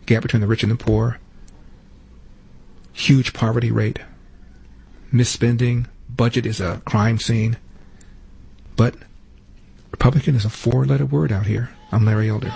gap between the rich and the poor, huge poverty rate, misspending, budget is a crime scene. But Republican is a 4-letter word out here. I'm Larry Elder.